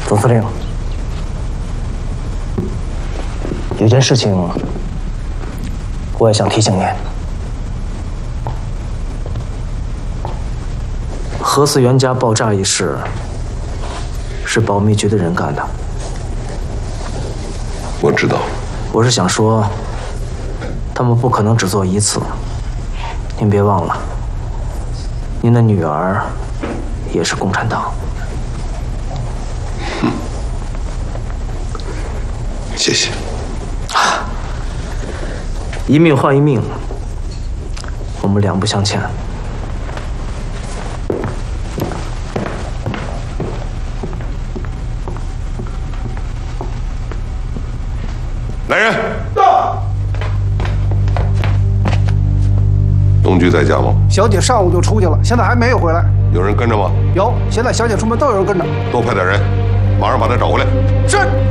总司令，有件事情我也想提醒您。何四元家爆炸一事是保密局的人干的。 我知道。 我是想说，他们不可能只做一次。您别忘了，您的女儿也是共产党。 谢谢。 一命换一命，我们两不相欠。 来人，到。东居在家吗？ 小姐上午就出去了，现在还没有回来。 有人跟着吗？ 有，现在小姐出门都有人跟着。 多派点人，马上把她找回来。 是。